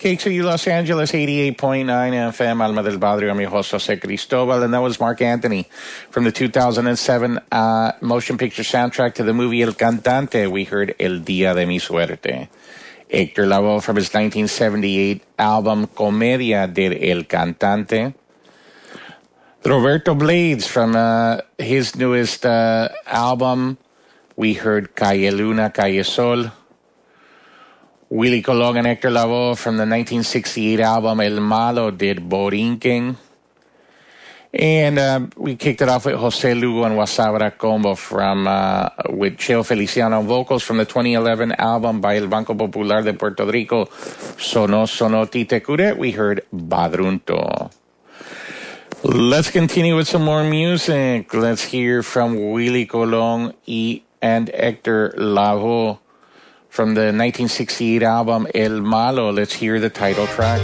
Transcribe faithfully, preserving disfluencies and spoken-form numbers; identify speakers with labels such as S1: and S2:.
S1: K X O U Los Angeles, eighty-eight point nine F M, Alma del Barrio, I'm your host, Jose Cristobal, and that was Mark Anthony from the two thousand seven uh, motion picture soundtrack to the movie El Cantante. We heard El Día de mi Suerte. Héctor Lavoe from his nineteen seventy-eight album Comedia did El Cantante. Roberto Blades from uh, his newest uh, album, we heard Calle Luna, Calle Sol. Willie Colon and Héctor Lavoe from the nineteen sixty-eight album El Malo did Borinquen. And uh, we kicked it off with Jose Lugo and Guasabra Combo from uh, with Cheo Feliciano vocals from the twenty eleven album by El Banco Popular de Puerto Rico, Sono Sono Tite Cure. We heard Badrunto. Let's continue with some more music. Let's hear from Willie Colon y, and Héctor Lavoe from the nineteen sixty-eight album El Malo. Let's hear the title track.